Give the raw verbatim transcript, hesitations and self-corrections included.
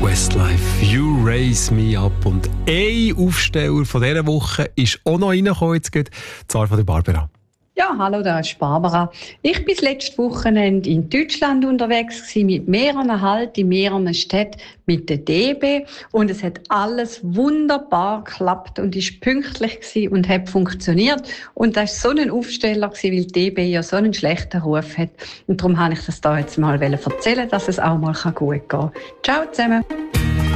Westlife, You Raise Me Up. Und ein Aufsteller von dieser Woche ist auch noch reingekommen, jetzt geht, zwar von der Barbara. Ja, hallo, da ist Barbara. Ich war letztes Wochenende in Deutschland unterwegs gewesen, mit mehreren Halt in mehreren Städten mit der D B und es hat alles wunderbar geklappt und ist pünktlich gewesen und hat funktioniert und das war so ein Aufsteller gewesen, weil die D B ja so einen schlechten Ruf hat und darum wollte ich das da jetzt mal erzählen, dass es auch mal gut gehen kann. Ciao zusammen.